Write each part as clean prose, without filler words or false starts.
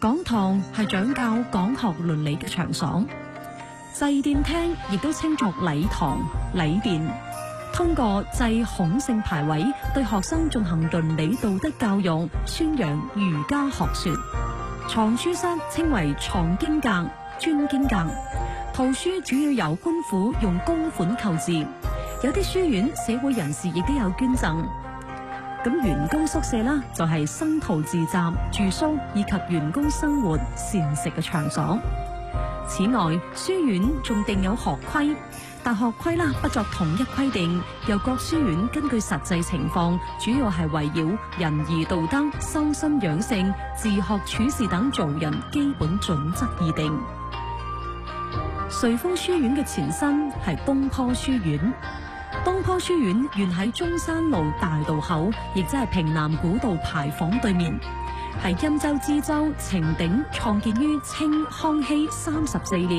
講堂係講教講學倫理嘅場所，祭奠廳亦都稱作禮堂、禮殿。通過祭孔聖牌位，對學生進行倫理道德教育，宣揚儒家學說。藏書室稱為藏經閣、專經閣。圖書主要由官府用公款購置，有啲書院、社會人士亦都有捐贈。咁員工宿舍啦，就係生徒自習、住宿以及員工生活膳食嘅場所。此外，書院仲定有學規，但學規啦不作統一規定，由各書院根據實際情況，主要係圍繞仁義道德、修身養性、自學處事等做人基本準則而定。瑞豐書院嘅前身係東坡書院。東坡書院原喺中山路大道口，亦即係平南古道牌坊對面，係欽州知州程鼎創建於清康熙34年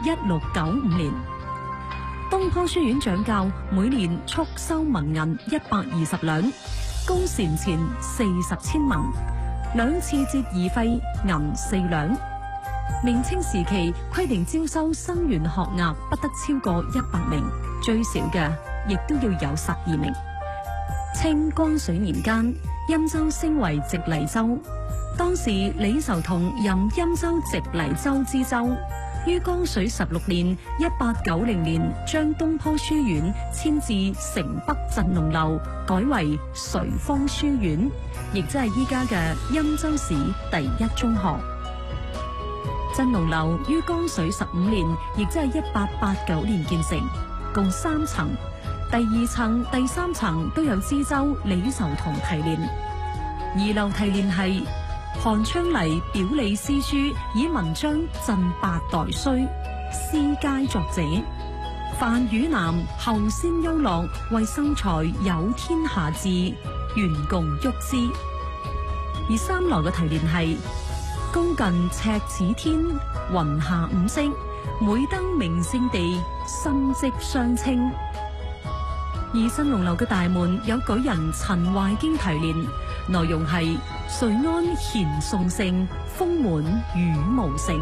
1695年。東坡書院掌教每年束收文銀120兩，公膳錢40千文，2次折儀費銀4兩。明清時期規定招收生源學額不得超過100名，最少嘅亦都要有12名。清光緒年間，欽州升為直隸州，當時李壽同任欽州直隸州知州。於光緒16年1890年，將東坡書院遷至城北鎮龍樓，改為瑞豐書院，亦即係依家嘅欽州市第一中學。鎮龍樓於光緒15年，亦即係1889年建成，共3層，第2層、第3層都有知州李壽同提煉。二樓提煉係韓昌黎表里詩書，以文章鎮8代衰，詩佳作者。范宇南後先優樂，為生財有天下志，原共鬱之。而3樓嘅提煉係公近赤子天，雲下五色，每登名勝地，心跡相稱。而鎮龍樓嘅大門有舉人陳懷經提煉，內容係瑞安賢崇盛，豐滿羽無成。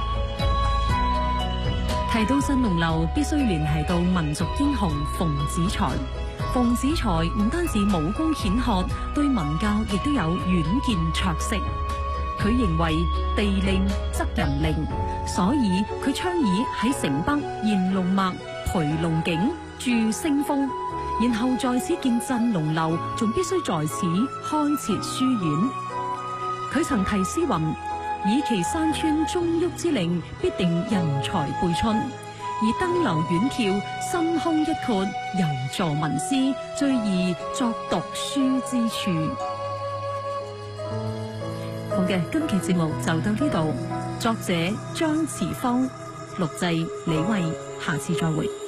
提到鎮龍樓，必須聯繫到民族英雄馮子材。馮子材唔單止武功顯赫，對文教亦都有遠見卓識。佢認為地靈則人靈，所以佢倡議喺城北沿龍脈、培龍景、築星峰，然後在此建鎮龍樓，仲必須在此開設書院。佢曾題詩云：以其山川中沃之靈，必定人才輩出；而登樓遠眺，心胸一豁，遊坐文思，最宜作讀書之處。好嘅，今期節目就到呢度。作者張慈芳，錄製李慧，下次再會。